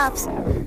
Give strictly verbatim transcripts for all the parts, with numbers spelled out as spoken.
cops.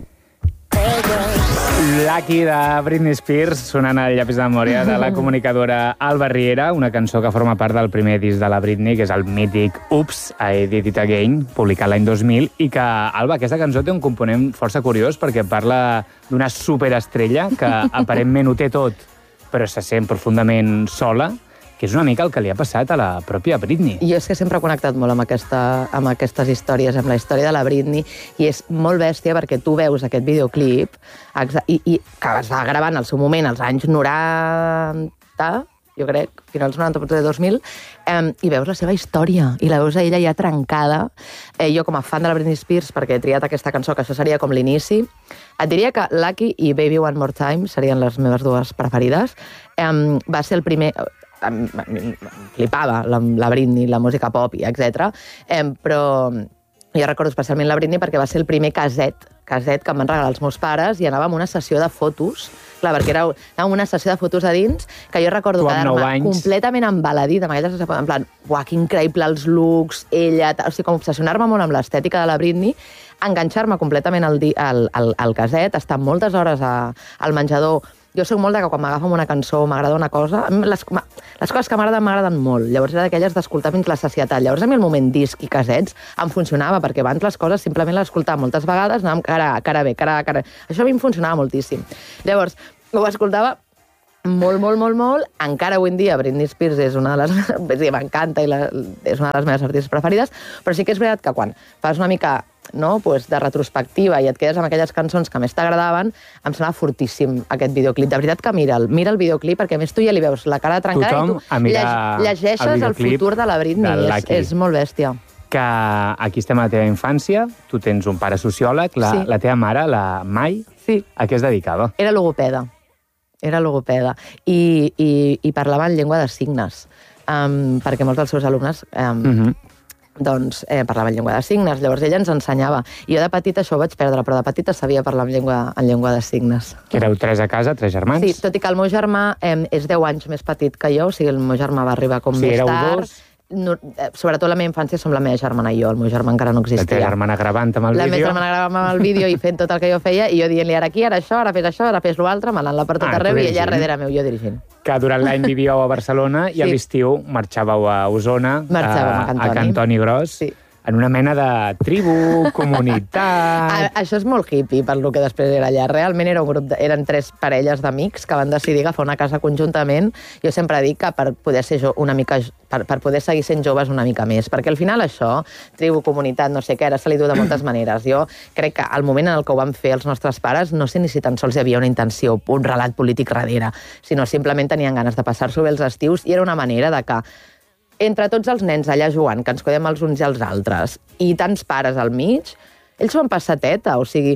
Lucky de Britney Spears sonant al llapis de memòria de la comunicadora Alba Riera, una cançó que forma part del primer disc de la Britney, que és el mític Oops, I Did It Again, publicat l'any dos mil, i que, Alba, aquesta cançó té un component força curiós perquè parla d'una superestrella que aparentment ho té tot, però se sent profundament sola, que és una mica el que li ha passat a la pròpia Britney. Jo és que sempre he connectat molt amb, aquesta, amb aquestes històries, amb la història de la Britney, i és molt bèstia perquè tu veus aquest videoclip i, i que es va gravar en el seu moment, als anys noranta, jo crec, finals noranta, potser de dos mil, eh, i veus la seva història, i la veus a ella ja trencada. Eh, jo, com a fan de la Britney Spears, perquè he triat aquesta cançó, que això seria com l'inici, et diria que Lucky i Baby One More Time serien les meves dues preferides. Eh, va ser el primer... Em, em flipava la, la Britney, la música pop, etcètera. Eh, però jo recordo especialment la Britney perquè va ser el primer caset, caset que em van regalar els meus pares i anàvem a una sessió de fotos, clar, perquè era, anàvem a una sessió de fotos a dins, que jo recordo quedar-me completament embaladida amb aquella sessió, en plan, uah, que increïble els looks, ella, o sigui, com obsessionar-me molt amb l'estètica de la Britney, enganxar-me completament al, al, al, al caset, estar moltes hores a, al menjador. Jo soc molt de que quan m'agafo una cançó, m'agrada una cosa... Les, les coses que m'agraden, m'agraden molt. Llavors era d'aquelles d'escoltar fins la sacietat. Llavors a mi el moment disc i casets em funcionava, perquè abans les coses simplement les escoltava moltes vegades, anàvem cara a cara bé, cara a cara... Això a mi em funcionava moltíssim. Llavors, ho escoltava molt, molt, molt, molt. Encara avui en dia Britney Spears és una de les... m'encanta i la, és una de les meves artistes preferides, però sí que és veritat que quan fas una mica... no? Pues de retrospectiva i et quedes amb aquelles cançons que més t'agradaven, em sembla fortíssim aquest videoclip. De veritat que mira'l, mira el videoclip, perquè a més tu ja li veus la cara trencada. Tothom i tu lleg llegeixes el, el futur de la Britney. És, és molt bèstia. Que aquí estem a la teva infància, tu tens un pare sociòleg, la, sí. la teva mare, la Mai, sí. a què es dedicava? Era logopeda. Era logopeda. I, i, i parlava en llengua de signes, um, perquè molts dels seus alumnes... Um, uh-huh. doncs eh, parlava en llengua de signes, llavors ella ens ensenyava. I jo de petita això ho vaig perdre, però de petita sabia parlar en llengua, en llengua de signes. Que éreu tres a casa, tres germans? Sí, tot i que el meu germà eh, és deu anys més petit que jo, o sigui, el meu germà va arribar com sí, més tard. Dos. No, sobretot la meva infància som la meva germana i jo, el meu germà encara no existia. La teva germana gravant amb el la vídeo? La meva germana gravant amb el vídeo i fent tot el que jo feia, i jo dient-li ara aquí, ara això, ara fes això, ara fes l'altre, malant-la per tot ah, arreu, i ella darrere meu, jo dirigint. Que durant l'any vivíeu a Barcelona i sí. a l'estiu marxàveu a Osona, Marxàvem a, a Cantoni Gros. Sí. En una mena de tribu, comunitat... A, això és molt hippie, per lo que després era allà. Realment era un grup de, eren tres parelles d'amics que van decidir agafar una casa conjuntament. Jo sempre dic que per poder ser jo una mica... Per, per poder seguir sent joves una mica més, perquè al final això, tribu, comunitat, no sé què, ara se li diu de moltes maneres. Jo crec que al moment en el que ho van fer els nostres pares, no sé ni si tan sols hi havia una intenció, un relat polític darrere, sinó simplement tenien ganes de passar-s'ho bé els estius i era una manera de que entre tots els nens allà jugant, que ens cuidem els uns i els altres, i tants pares al mig, ells s'ho van passar teta, o sigui,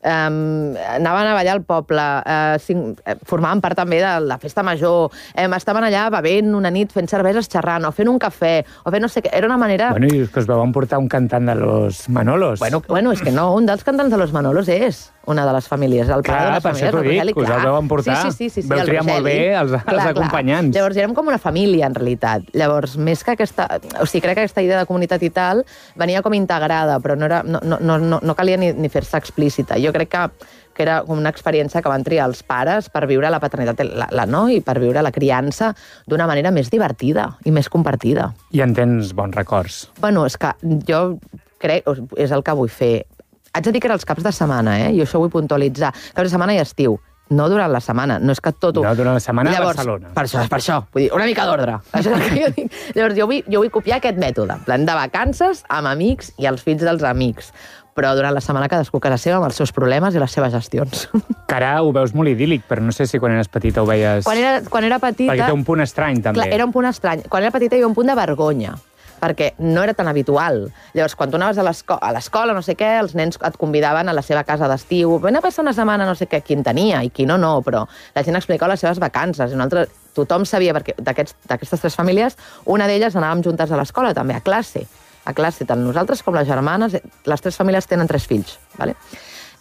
um, anaven a ballar al poble, uh, cinc, formaven part també de la festa major, um, estaven allà bevent una nit, fent cerveses xerrant, o fent un cafè, o fent no sé què, era una manera... Bueno, i que us vau portar un cantant de los Manolos. Bueno, bueno, és que no, un dels cantants de los Manolos és una de les famílies, el pare de les famílies. Clar, per això t'ho dic, us el vau emportar. Sí, sí, sí, sí, vau sí, triar molt bé els, clar, els acompanyants. Clar. Llavors érem com una família, en realitat. Llavors, més que aquesta... O sigui, crec que aquesta idea de comunitat i tal venia com integrada, però no, era, no, no, no, no calia ni, ni fer-se explícita. Jo crec que que era com una experiència que van triar els pares per viure la paternitat la, la, no? I per viure la criança d'una manera més divertida i més compartida. I en tens bons records? Bueno, és que jo crec... És el que vull fer. Haig de dir que era els caps de setmana, eh? I això ho vull puntualitzar. Caps de setmana i estiu. No durant la setmana, no és que tot... No, durant la setmana Llavors, a Barcelona. Per això, per això. Vull dir, una mica d'ordre. Això és el que jo dic. Llavors, jo vull, jo vull copiar aquest mètode. En plan de vacances, amb amics i els fills dels amics. Però durant la setmana cadascú a casa seva amb els seus problemes i les seves gestions. Que ara ho veus molt idíl·lic, però no sé si quan eres petita ho veies... Quan era, quan era petita... Perquè té un punt estrany, també. Clar, era un punt estrany. Quan era petita hi havia un punt de vergonya, perquè no era tan habitual. Llavors, quan tu anaves a l'escola, no sé què, els nens et convidaven a la seva casa d'estiu, ven a passar una setmana, no sé què, qui en tenia i qui no, no, però la gent explicava les seves vacances. I un altre, tothom sabia, perquè d'aquestes tres famílies, una d'elles anàvem juntes a l'escola, també, a classe. A classe, tant nosaltres com les germanes, les tres famílies tenen tres fills, ¿vale?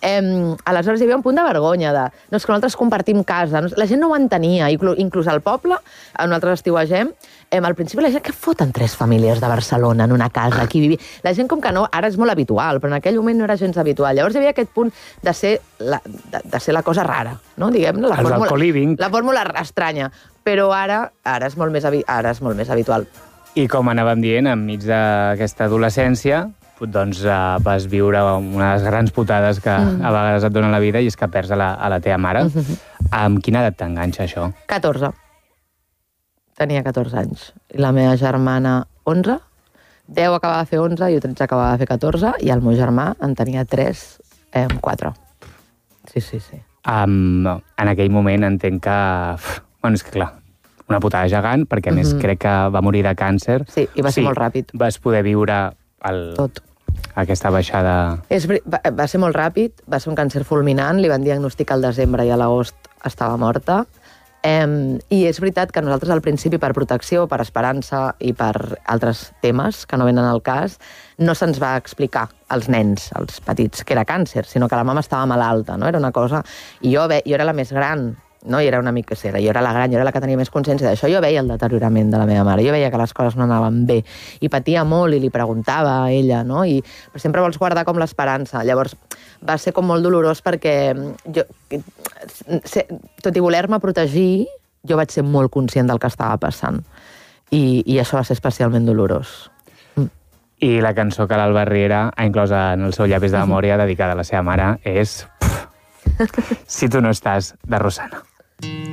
Eh, aleshores hi havia un punt de vergonya de... No, és que nosaltres compartim casa. La gent no ho entenia. Inclús, inclús al poble, on nosaltres estiuegem, eh, al principi la gent, què foten tres famílies de Barcelona en una casa? Aquí vivia... La gent com que no... Ara és molt habitual, però en aquell moment no era gens habitual. Llavors hi havia aquest punt de ser la, de, de ser la cosa rara, no? Diguem-ne, la, fórmula, la fórmula estranya. Però ara, ara, és molt més, ara és molt més habitual. I com anàvem dient, enmig d'aquesta adolescència, doncs uh, vas viure una de les grans putades que mm. a vegades et dona la vida i és que perds a la, a la teva mare. Mm-hmm. Amb quina edat t'enganxa això? catorze. Tenia catorze anys. I la meva germana, onze. deu acabava de fer onze, i tretze acabava de fer catorze, i el meu germà en tenia tres, eh, quatre. Sí, sí, sí. Um, en aquell moment entenc que... Bueno, és que clar, una putada gegant, perquè a més mm-hmm. crec que va morir de càncer. Sí, i va ser sí, molt ràpid. Vas poder viure el... Tot. Aquesta baixada... És, va, va ser molt ràpid, va ser un càncer fulminant, li van diagnosticar al desembre i a l'agost estava morta. Eh, I és veritat que nosaltres al principi, per protecció, per esperança i per altres temes que no venen al cas, no se'ns va explicar als nens, als petits, que era càncer, sinó que la mama estava malalta, no? Era una cosa... I jo, jo era la més gran, no? I era una mica... Jo era la gran, jo era la que tenia més consciència d'això. Jo veia el deteriorament de la meva mare, jo veia que les coses no anaven bé, i patia molt, i li preguntava a ella, no? I sempre vols guardar com l'esperança. Llavors, va ser com molt dolorós perquè jo, tot i voler-me protegir, jo vaig ser molt conscient del que estava passant. I, i això va ser especialment dolorós. Mm. I la cançó que l'Alba Riera ha inclòs en el seu llapis de memòria dedicada a la seva mare és... Si tu no estàs, de Rosana.